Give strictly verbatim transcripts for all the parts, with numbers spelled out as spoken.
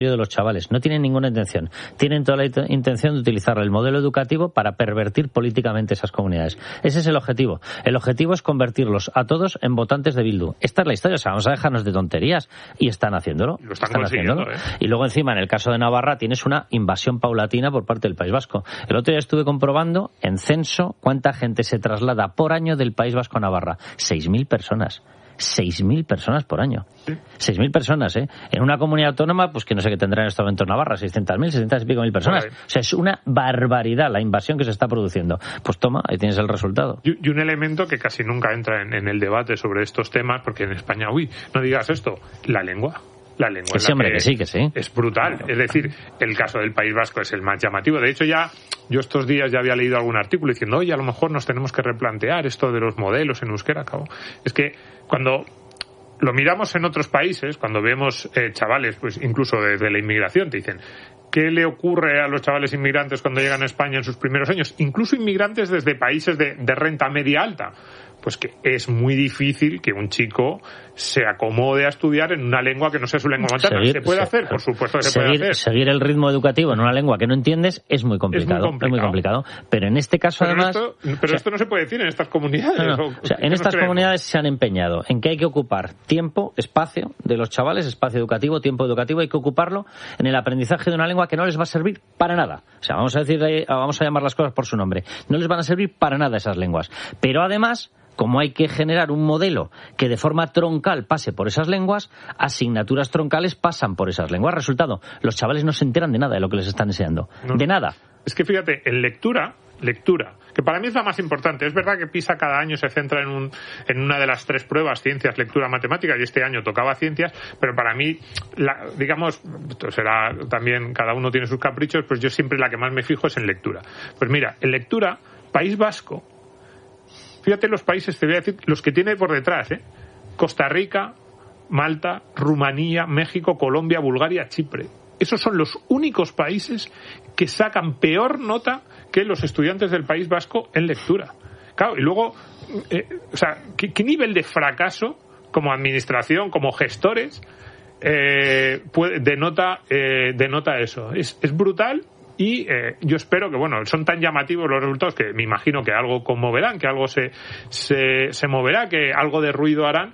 de los chavales. No tienen ninguna intención. Tienen toda la intención de utilizar el modelo educativo para pervertir políticamente esas comunidades. Ese es el objetivo. El objetivo es convertirlos a todos en votantes de Bildu. Esta es la historia. O sea, vamos a dejarnos de tonterías. Y están haciéndolo. Lo están, están consiguiendo, haciéndolo. ¿eh? Y luego encima, en el caso de Navarra, tienes una invasión paulatina por parte del País Vasco. El otro día estuve comprobando en censo cuánta gente se traslada por año del País Vasco a Navarra. seis mil personas. seis mil personas por año. Sí. seis mil personas, ¿eh? En una comunidad autónoma, pues que no sé qué tendrá en este momento Navarra, seiscientas mil, seiscientas y pico mil personas. Vale. O sea, es una barbaridad la invasión que se está produciendo. Pues toma, ahí tienes el resultado. Y, y un elemento que casi nunca entra en, en el debate sobre estos temas, porque en España, uy, no digas esto, la lengua. La lengua. Sí, hombre, que, que sí, que sí. Es brutal. Es decir, el caso del País Vasco es el más llamativo. De hecho, ya yo estos días ya había leído algún artículo diciendo, oye, a lo mejor nos tenemos que replantear esto de los modelos en euskera. Cabo. Es que cuando lo miramos en otros países, cuando vemos eh, chavales, pues incluso desde la inmigración, te dicen, ¿qué le ocurre a los chavales inmigrantes cuando llegan a España en sus primeros años? Incluso inmigrantes desde países de, de renta media alta. Pues que es muy difícil que un chico se acomode a estudiar en una lengua que no sea su lengua materna. Seguir, ¿Se puede se, hacer? Por supuesto que se seguir, puede hacer. Seguir el ritmo educativo en una lengua que no entiendes es muy complicado. Es muy complicado. Es muy complicado. Pero en este caso, pero además... Esto, pero o sea, esto no se puede decir en estas comunidades. No, no. O sea, en estas comunidades se han empeñado en que hay que ocupar tiempo, espacio de los chavales, espacio educativo, tiempo educativo, hay que ocuparlo en el aprendizaje de una lengua que no les va a servir para nada. O sea, vamos a decir, vamos a llamar las cosas por su nombre. No les van a servir para nada esas lenguas. Pero además, como hay que generar un modelo que de forma troncal pase por esas lenguas, asignaturas troncales pasan por esas lenguas. Resultado, los chavales no se enteran de nada de lo que les están enseñando. No, de nada. Es que fíjate, en lectura, lectura, que para mí es la más importante. Es verdad que PISA cada año se centra en, un, en una de las tres pruebas, ciencias, lectura, matemáticas, y este año tocaba ciencias, pero para mí, la, digamos, será también, cada uno tiene sus caprichos, pues yo siempre la que más me fijo es en lectura. Pues mira, en lectura, País Vasco, fíjate los países, te voy a decir, los que tiene por detrás, ¿eh? Costa Rica, Malta, Rumanía, México, Colombia, Bulgaria, Chipre. Esos son los únicos países que sacan peor nota que los estudiantes del País Vasco en lectura. Claro, y luego, eh, o sea, ¿qué, qué nivel de fracaso como administración, como gestores, eh, puede, denota, eh, denota eso? Es, es brutal. Y eh, yo espero que, bueno, son tan llamativos los resultados que me imagino que algo conmoverán, que algo se, se, se moverá, que algo de ruido harán,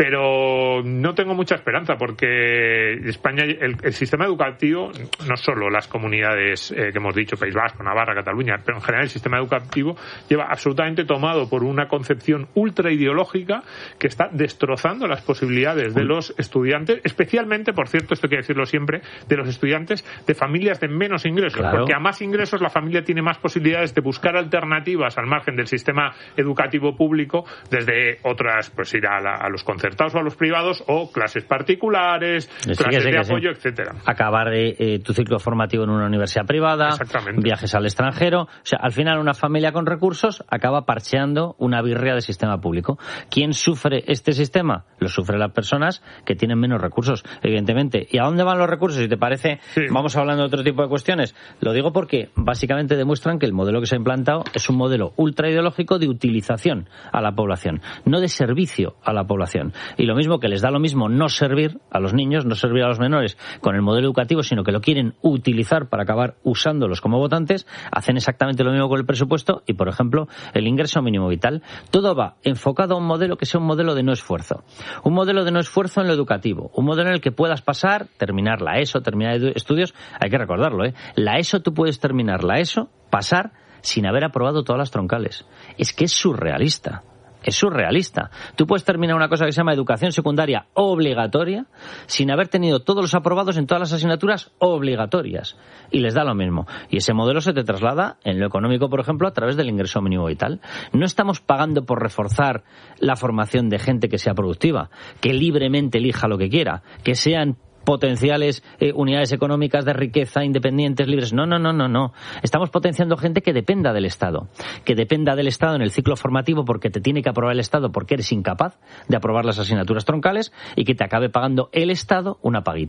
pero no tengo mucha esperanza porque España, el, el sistema educativo, no solo las comunidades eh, que hemos dicho, País Vasco, Navarra, Cataluña, pero en general el sistema educativo lleva absolutamente tomado por una concepción ultra ideológica que está destrozando las posibilidades de los estudiantes, especialmente, por cierto, esto hay que decirlo siempre, de los estudiantes de familias de menos ingresos. Claro. Porque a más ingresos la familia tiene más posibilidades de buscar alternativas al margen del sistema educativo público, desde otras, pues ir a, la, a los concertados o a los privados, o clases particulares, sí, clases sí, de apoyo, sí. etcétera. Acabar eh, tu ciclo formativo en una universidad privada, viajes al extranjero. O sea, al final una familia con recursos acaba parcheando una birria del sistema público. ¿Quién sufre este sistema? Lo sufren las personas que tienen menos recursos, evidentemente. ¿Y a dónde van los recursos? Si te parece, sí. Vamos hablando de otro tipo de cuestiones. Lo digo porque básicamente demuestran que el modelo que se ha implantado es un modelo ultraideológico de utilización a la población, no de servicio a la población. Y lo mismo que les da lo mismo no servir a los niños, no servir a los menores con el modelo educativo, sino que lo quieren utilizar para acabar usándolos como votantes, hacen exactamente lo mismo con el presupuesto y, por ejemplo, el ingreso mínimo vital. Todo va enfocado a un modelo que sea un modelo de no esfuerzo. Un modelo de no esfuerzo en lo educativo. Un modelo en el que puedas pasar, terminar la ESO, terminar estudios. Hay que recordarlo, ¿eh? La ESO, tú puedes terminar la ESO, pasar sin haber aprobado todas las troncales. Es que es surrealista. Es surrealista. Tú puedes terminar una cosa que se llama educación secundaria obligatoria sin haber tenido todos los aprobados en todas las asignaturas obligatorias. Y les da lo mismo. Y ese modelo se te traslada en lo económico, por ejemplo, a través del ingreso mínimo vital. No estamos pagando por reforzar la formación de gente que sea productiva, que libremente elija lo que quiera, que sean potenciales eh, unidades económicas de riqueza, independientes, libres. No, no, no, no, no. Estamos potenciando gente que dependa del Estado. Que dependa del Estado en el ciclo formativo porque te tiene que aprobar el Estado porque eres incapaz de aprobar las asignaturas troncales y que te acabe pagando el Estado una paguita.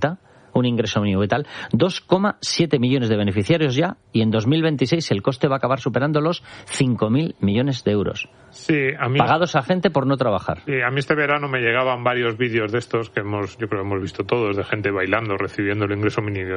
un ingreso mínimo vital, dos coma siete millones de beneficiarios ya, y en dos mil veintiséis el coste va a acabar superando los cinco mil millones de euros. Sí, a mí, pagados a gente por no trabajar. Sí, a mí este verano me llegaban varios vídeos de estos que hemos, yo creo que hemos visto todos, de gente bailando, recibiendo el ingreso mínimo